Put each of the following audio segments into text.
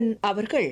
அவர்கள்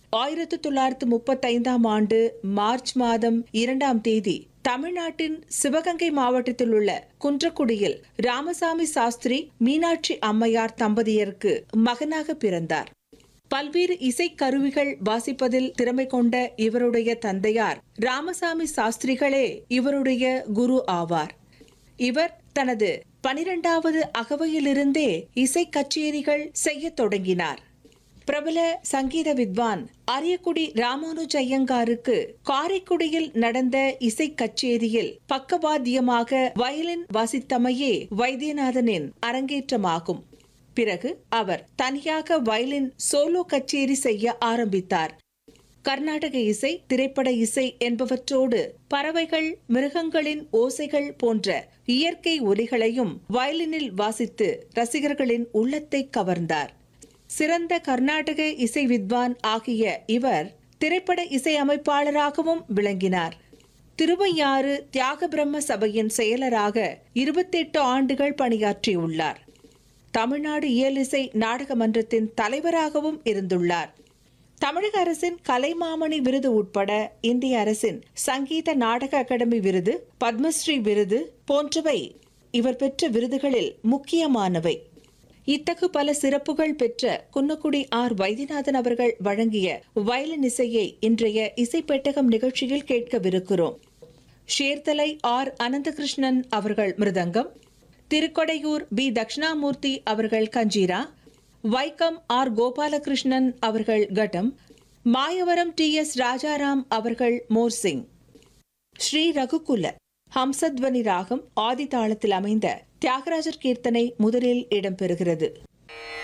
1935 ஆண்டு மார்ச் மாதம் 2ஆம் தேதி தமிழ்நாட்டின் சிவகங்கை மாவட்டத்தில் உள்ள குன்றக்குடியில் ராமசாமி சாஸ்திரி மீனாட்சி அம்மையார் தம்பதியருக்கு மகனாக பிறந்தார். பல்வேறு இசைக்கருவிகள் வாசிப்பதில் திறமை கொண்ட இவருடைய தந்தையார் ராமசாமி சாஸ்திரிகளே இவருடைய குரு ஆவார். இவர் தனது 12வது அகவையிலிருந்தே இசை கச்சேரிகள் செய்ய தொடங்கினார். பிரபல சங்கீத வித்வான் அரியக்குடி ராமானுஜ ஐயங்காருக்கு காரைக்குடியில் நடந்த இசை கச்சேரியில் பக்கவாத்தியமாக வயலின் வாசித்தமையே வைத்தியநாதனின் அரங்கேற்றமாகும். பிறகு அவர் தனியாக வயலின் சோலோ கச்சேரி செய்ய ஆரம்பித்தார். கர்நாடக இசை, திரைப்பட இசை என்பவற்றோடு பறவைகள், மிருகங்களின் ஓசைகள் போன்ற இயற்கை ஒலிகளையும் வயலினில் வாசித்து ரசிகர்களின் உள்ளத்தை கவர்ந்தார். சிறந்த கர்நாடக இசை வித்வான் ஆகிய இவர் திரைப்பட இசை அமைப்பாளராகவும் விளங்கினார். திருவையாறு தியாக பிரம்ம சபையின் செயலராக 28 ஆண்டுகள் பணியாற்றியுள்ளார். தமிழ்நாடு இயலிசை நாடக மன்றத்தின் தலைவராகவும் இருந்துள்ளார். தமிழக அரசின் கலைமாமணி விருது உட்பட இந்திய அரசின் சங்கீத நாடக அகாடமி விருது, பத்மஸ்ரீ விருது போன்றவை இவர் பெற்ற விருதுகளில் முக்கியமானவை. இத்தகு பல சிறப்புகள் பெற்ற குன்னக்குடி ஆர். வைத்தியநாதன் அவர்கள் வழங்கிய வயலின் இசையை இன்றைய இசைப்பெட்டகம் நிகழ்ச்சியில் கேட்கவிருக்கிறோம். ஷேர்தலை ஆர். அனந்தகிருஷ்ணன் அவர்கள் மிருதங்கம், திருக்கொடையூர் பி. தட்சிணாமூர்த்தி அவர்கள் கஞ்சீரா, வைக்கம் ஆர். கோபாலகிருஷ்ணன் அவர்கள் கட்டம், மாயவரம் டி. எஸ். ராஜாராம் அவர்கள் மோர்சிங். ஸ்ரீ ரகுகுல ஹம்சத்வனி ராகம் ஆதி தாளத்தில் அமைந்த தியாகராஜர் கீர்த்தனை முதலில் இடம்பெறுகிறது.